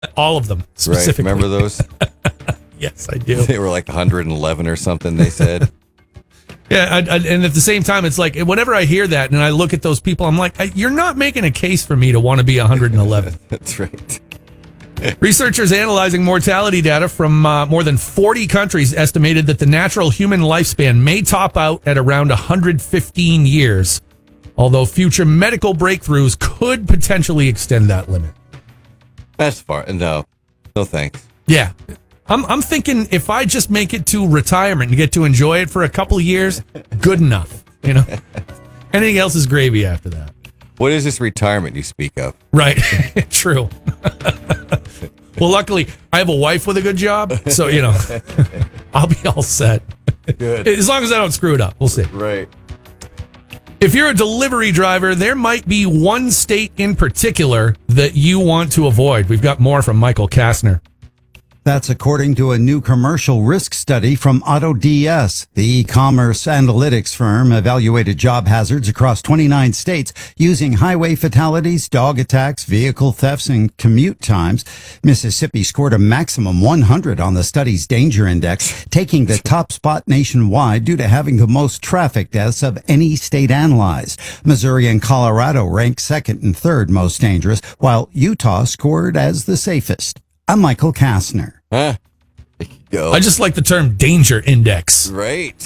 All of them, Right? specifically. Remember those? Yes, I do. They were like 111 or something, they said. Yeah, and at the same time, it's like, whenever I hear that and I look at those people, I'm like, you're not making a case for me to want to be 111. That's right. Researchers analyzing mortality data from more than 40 countries estimated that the natural human lifespan may top out at around 115 years, although future medical breakthroughs could potentially extend that limit. That's far. No thanks. Yeah. I'm thinking if I just make it to retirement and get to enjoy it for a couple of years, good enough. You know, anything else is gravy after that. What is this retirement you speak of? Right. True. Well, luckily, I have a wife with a good job, so, you know, I'll be all set. Good. As long as I don't screw it up. We'll see. Right. If you're a delivery driver, there might be one state in particular that you want to avoid. We've got more from Michael Kastner. That's according to a new commercial risk study from AutoDS. The e-commerce analytics firm evaluated job hazards across 29 states using highway fatalities, dog attacks, vehicle thefts, and commute times. Mississippi scored a maximum 100 on the study's danger index, taking the top spot nationwide due to having the most traffic deaths of any state analyzed. Missouri and Colorado ranked second and third most dangerous, while Utah scored as the safest. I'm Michael Kastner. Huh? There you go. I just like the term danger index. Right.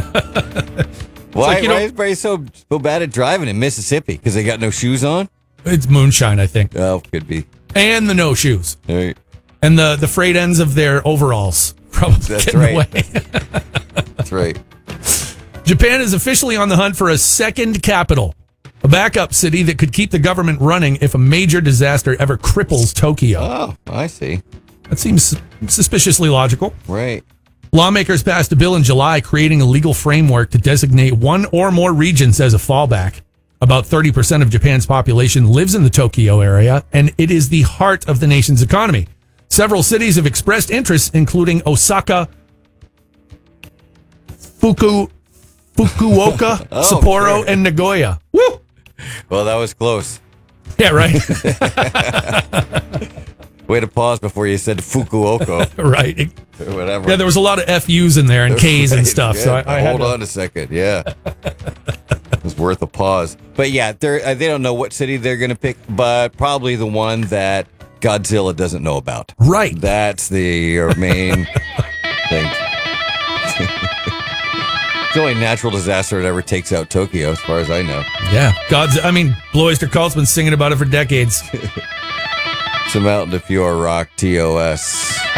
Why is everybody so bad at driving in Mississippi? Because they got no shoes on? It's moonshine, I think. Oh, could be. And the no shoes. Right. And the frayed ends of their overalls. Probably That's getting right. away. That's right. Japan is officially on the hunt for a second capital. A backup city that could keep the government running if a major disaster ever cripples Tokyo. Oh, I see. That seems suspiciously logical. Right. Lawmakers passed a bill in July creating a legal framework to designate one or more regions as a fallback. About 30% of Japan's population lives in the Tokyo area, and it is the heart of the nation's economy. Several cities have expressed interest, including Osaka, Fukuoka, Sapporo, and Nagoya. Woo! Well, that was close. Yeah, right. Way to pause before you said Fukuoka. Right. Or whatever. Yeah, there was a lot of FUs in there and Ks and stuff. Yeah, So I had hold on a second. Yeah. It was worth a pause. But yeah, they don't know what city they're going to pick, but probably the one that Godzilla doesn't know about. Right. That's the main thing. It's the only natural disaster that ever takes out Tokyo, as far as I know. Yeah. Blue Oyster Cult's been singing about it for decades. Some out in the Pure Rock TOS.